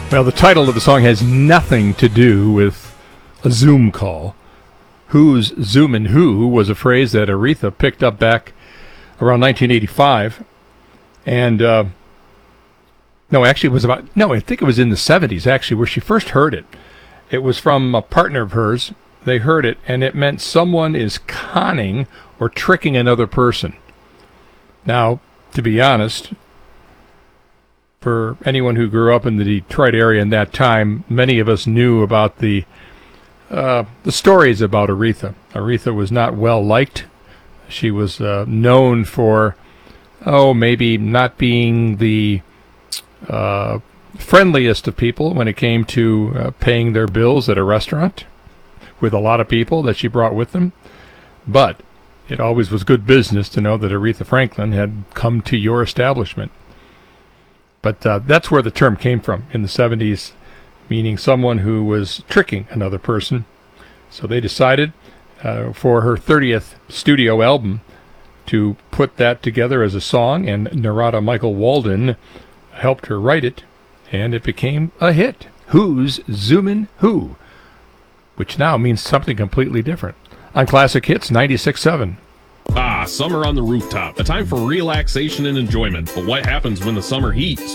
Well, the title of the song has nothing to do with a Zoom call. Who's Zoomin' Who was a phrase that Aretha picked up back around 1985. And, I think it was in the 70s, actually, where she first heard it. It was from a partner of hers. They heard it, and it meant someone is conning or tricking another person. Now, to be honest, for anyone who grew up in the Detroit area in that time, many of us knew about the stories about Aretha. Aretha was not well liked. She was known for, maybe not being the friendliest of people when it came to paying their bills at a restaurant with a lot of people that she brought with them. But it always was good business to know that Aretha Franklin had come to your establishment. But that's where the term came from in the 70s, meaning someone who was tricking another person. So they decided for her 30th studio album to put that together as a song, and Narada Michael Walden helped her write it, and it became a hit. Who's Zoomin' Who? Which now means something completely different. On Classic Hits 96.7. Summer on the rooftop, a time for relaxation and enjoyment. But what happens when the summer heat